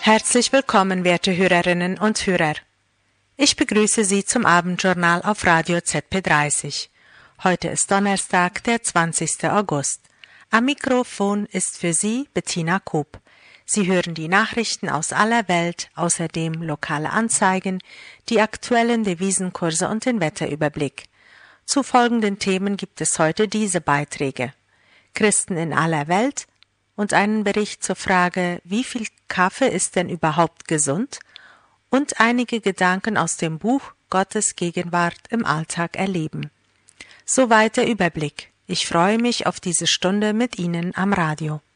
Herzlich willkommen, werte Hörerinnen und Hörer. Ich begrüße Sie zum Abendjournal auf Radio ZP30. Heute ist Donnerstag, der 20. August. Am Mikrofon ist für Sie Bettina Koop. Sie hören die Nachrichten aus aller Welt, außerdem lokale Anzeigen, die aktuellen Devisenkurse und den Wetterüberblick. Zu folgenden Themen gibt es heute diese Beiträge: Christen in aller Welt und einen Bericht zur Frage, wie viel Kaffee ist denn überhaupt gesund? Und einige Gedanken aus dem Buch Gottes Gegenwart im Alltag erleben. Soweit der Überblick. Ich freue mich auf diese Stunde mit Ihnen am Radio.